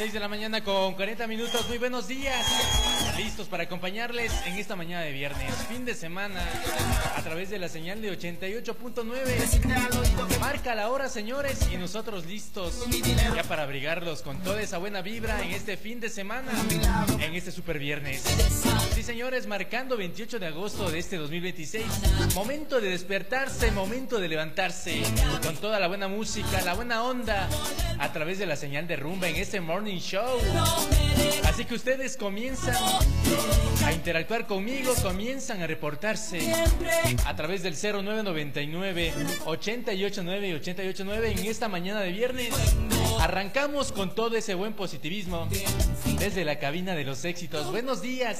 6 de la mañana con 40 minutos. Muy buenos días. Listos para acompañarles en esta mañana de viernes, fin de semana, a través de la señal de 88.9. Marca la hora, señores, y nosotros listos ya para abrigarlos con toda esa buena vibra en este fin de semana, en este super viernes. Sí, señores, marcando 28 de agosto de este 2026. Momento de despertarse, momento de levantarse con toda la buena música, la buena onda, a través de la señal de Rumba en este Morning Show. Así que ustedes comienzan a interactuar conmigo, comienzan a reportarse a través del 0999 889 889 en esta mañana de viernes. Arrancamos con todo ese buen positivismo desde la cabina de los éxitos. Buenos días.